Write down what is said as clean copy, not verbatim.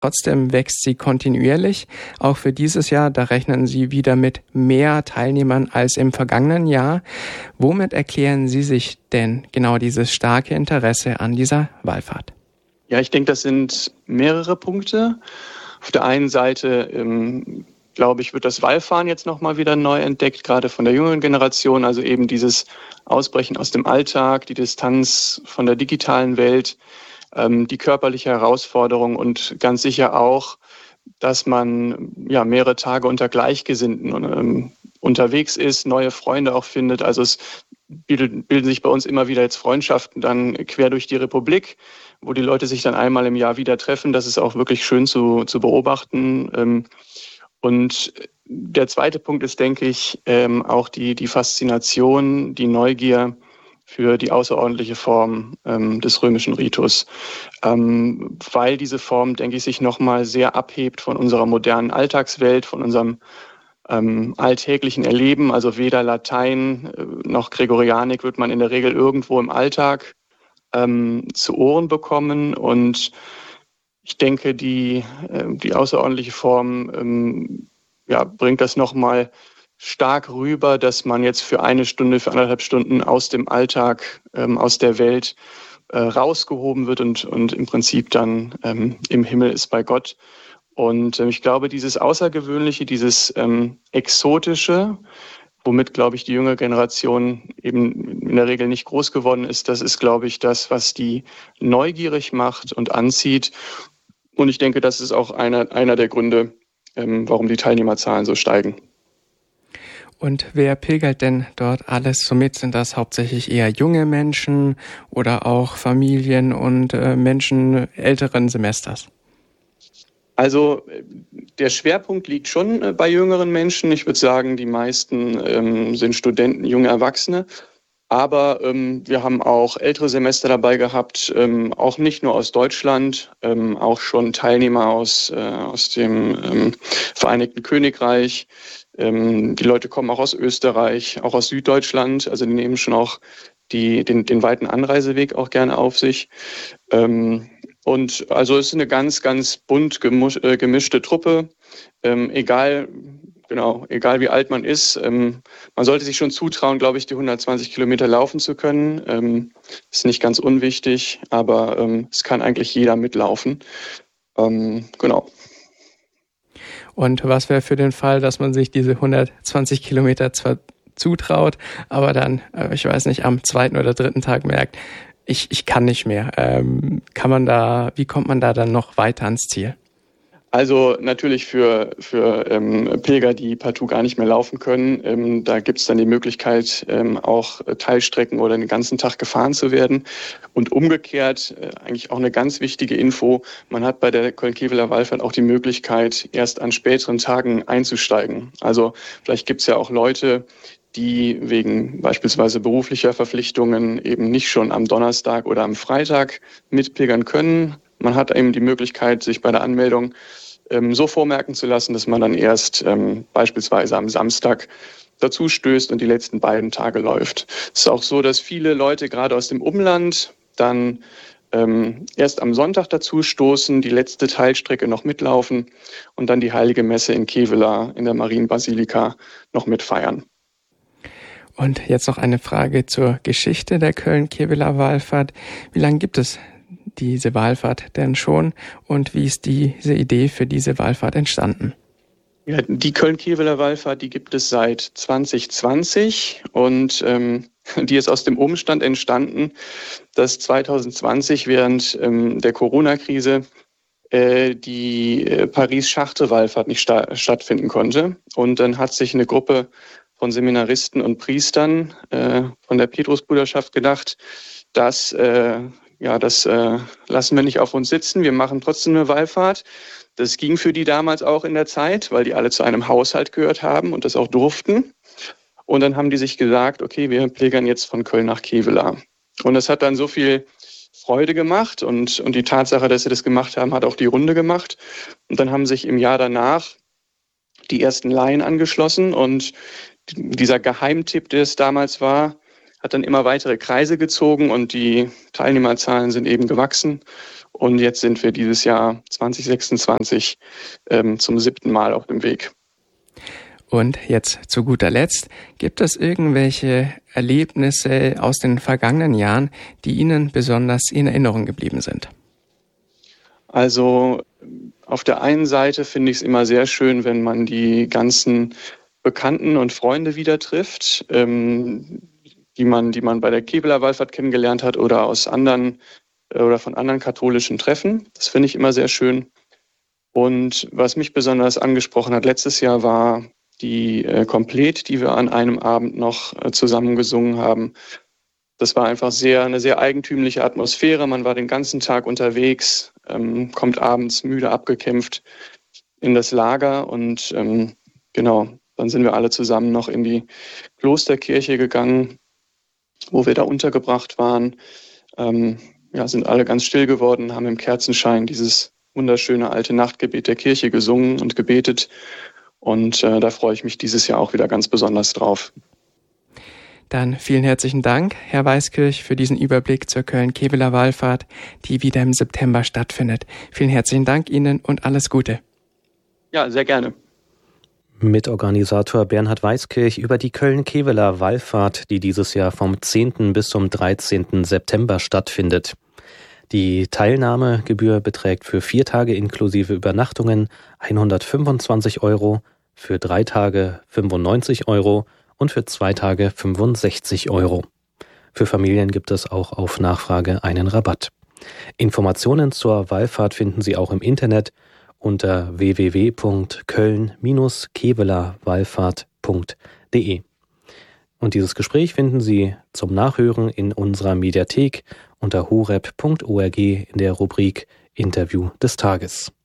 Trotzdem wächst sie kontinuierlich. Auch für dieses Jahr, da rechnen Sie wieder mit mehr Teilnehmern als im vergangenen Jahr. Womit erklären Sie sich denn genau dieses starke Interesse an dieser Wallfahrt? Ja, ich denke, das sind mehrere Punkte. Auf der einen Seite, glaube ich, wird das Wallfahren jetzt nochmal wieder neu entdeckt, gerade von der jüngeren Generation. Also eben dieses Ausbrechen aus dem Alltag, die Distanz von der digitalen Welt, die körperliche Herausforderung und ganz sicher auch, dass man ja mehrere Tage unter Gleichgesinnten unterwegs ist, neue Freunde auch findet. Also es bilden sich bei uns immer wieder jetzt Freundschaften dann quer durch die Republik, wo die Leute sich dann einmal im Jahr wieder treffen. Das ist auch wirklich schön zu beobachten. Und der zweite Punkt ist, denke ich, auch die Faszination, die Neugier für die außerordentliche Form des römischen Ritus, weil diese Form, denke ich, sich nochmal sehr abhebt von unserer modernen Alltagswelt, von unserem alltäglichen Erleben. Also weder Latein noch Gregorianik wird man in der Regel irgendwo im Alltag zu Ohren bekommen. Und ich denke, die außerordentliche Form bringt das nochmal stark rüber, dass man jetzt für eine Stunde, für 1,5 Stunden aus dem Alltag, aus der Welt rausgehoben wird und im Prinzip dann im Himmel ist bei Gott. Und ich glaube, dieses Außergewöhnliche, dieses Exotische, womit, glaube ich, die jüngere Generation eben in der Regel nicht groß geworden ist, das ist, glaube ich, das, was die neugierig macht und anzieht. Und ich denke, das ist auch einer der Gründe, warum die Teilnehmerzahlen so steigen. Und wer pilgert denn dort alles so mit? Sind das hauptsächlich eher junge Menschen oder auch Familien und Menschen älteren Semesters? Also der Schwerpunkt liegt schon bei jüngeren Menschen. Ich würde sagen, die meisten sind Studenten, junge Erwachsene. Aber wir haben auch ältere Semester dabei gehabt, auch nicht nur aus Deutschland, auch schon Teilnehmer aus dem Vereinigten Königreich. Die Leute kommen auch aus Österreich, auch aus Süddeutschland. Also die nehmen schon auch den weiten Anreiseweg auch gerne auf sich. Und also es ist eine ganz, ganz bunt gemischte Truppe. Egal wie alt man ist. Man sollte sich schon zutrauen, glaube ich, die 120 Kilometer laufen zu können. Ist nicht ganz unwichtig, aber es kann eigentlich jeder mitlaufen. Genau. Und was wäre für den Fall, dass man sich diese 120 Kilometer zwar zutraut, aber dann, ich weiß nicht, am 2. oder 3. Tag merkt, ich kann nicht mehr. Wie kommt man da dann noch weiter ans Ziel? Also natürlich für Pilger, die partout gar nicht mehr laufen können, da gibt es dann die Möglichkeit, auch Teilstrecken oder den ganzen Tag gefahren zu werden. Und umgekehrt, eigentlich auch eine ganz wichtige Info, man hat bei der Köln-Keveler Wallfahrt auch die Möglichkeit, erst an späteren Tagen einzusteigen. Also vielleicht gibt es ja auch Leute, die wegen beispielsweise beruflicher Verpflichtungen eben nicht schon am Donnerstag oder am Freitag mitpilgern können. Man hat eben die Möglichkeit, sich bei der Anmeldung so vormerken zu lassen, dass man dann erst beispielsweise am Samstag dazu stößt und die letzten beiden Tage läuft. Es ist auch so, dass viele Leute gerade aus dem Umland dann erst am Sonntag dazu stoßen, die letzte Teilstrecke noch mitlaufen und dann die Heilige Messe in Kevela in der Marienbasilika noch mitfeiern. Und jetzt noch eine Frage zur Geschichte der Köln-Keveler Wallfahrt. Wie lange gibt es diese Wallfahrt denn schon und wie ist diese Idee für diese Wallfahrt entstanden? Ja, die Köln-Keveler Wallfahrt, die gibt es seit 2020 und die ist aus dem Umstand entstanden, dass 2020 während der Corona-Krise die Paris-Chartres-Wallfahrt nicht stattfinden konnte. Und dann hat sich eine Gruppe von Seminaristen und Priestern von der Petrusbruderschaft gedacht, das lassen wir nicht auf uns sitzen, wir machen trotzdem eine Wallfahrt. Das ging für die damals auch in der Zeit, weil die alle zu einem Haushalt gehört haben und das auch durften. Und dann haben die sich gesagt, okay, wir pilgern jetzt von Köln nach Kevela. Und das hat dann so viel Freude gemacht und die Tatsache, dass sie das gemacht haben, hat auch die Runde gemacht. Und dann haben sich im Jahr danach die ersten Laien angeschlossen und dieser Geheimtipp, der es damals war, hat dann immer weitere Kreise gezogen und die Teilnehmerzahlen sind eben gewachsen. Und jetzt sind wir dieses Jahr 2026 zum 7. Mal auf dem Weg. Und jetzt zu guter Letzt, gibt es irgendwelche Erlebnisse aus den vergangenen Jahren, die Ihnen besonders in Erinnerung geblieben sind? Also auf der einen Seite finde ich es immer sehr schön, wenn man die ganzen Bekannten und Freunde wieder trifft, die man bei der Keveler Wallfahrt kennengelernt hat oder aus anderen oder von anderen katholischen Treffen. Das finde ich immer sehr schön. Und was mich besonders angesprochen hat letztes Jahr war die Komplett, die wir an einem Abend noch zusammen gesungen haben. Das war einfach eine sehr eigentümliche Atmosphäre. Man war den ganzen Tag unterwegs, kommt abends müde abgekämpft in das Lager und genau, dann sind wir alle zusammen noch in die Klosterkirche gegangen, wo wir da untergebracht waren. Sind alle ganz still geworden, haben im Kerzenschein dieses wunderschöne alte Nachtgebet der Kirche gesungen und gebetet. Und da freue ich mich dieses Jahr auch wieder ganz besonders drauf. Dann vielen herzlichen Dank, Herr Weiskirch, für diesen Überblick zur Köln-Keveler Wallfahrt, die wieder im September stattfindet. Vielen herzlichen Dank Ihnen und alles Gute. Ja, sehr gerne. Mitorganisator Bernhard Weiskirch über die Köln-Keveler Wallfahrt, die dieses Jahr vom 10. bis zum 13. September stattfindet. Die Teilnahmegebühr beträgt für 4 Tage inklusive Übernachtungen 125 €, für 3 Tage 95 € und für 2 Tage 65 €. Für Familien gibt es auch auf Nachfrage einen Rabatt. Informationen zur Wallfahrt finden Sie auch im Internet unter www.köln-kevelerwallfahrt.de. Und dieses Gespräch finden Sie zum Nachhören in unserer Mediathek unter horeb.org in der Rubrik Interview des Tages.